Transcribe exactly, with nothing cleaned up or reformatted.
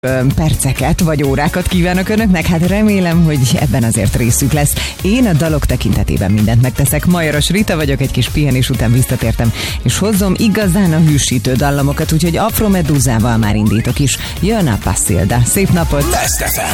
perceket vagy órákat kívánok önöknek, hát remélem, hogy ebben azért részük lesz. Én a dalok tekintetében mindent megteszek. Majoros Rita vagyok, egy kis pihenés után visszatértem, és hozom igazán a hűsítő dallamokat, úgyhogy Afro Medúzával már indítok is. Jön a Passilda. Szép napot!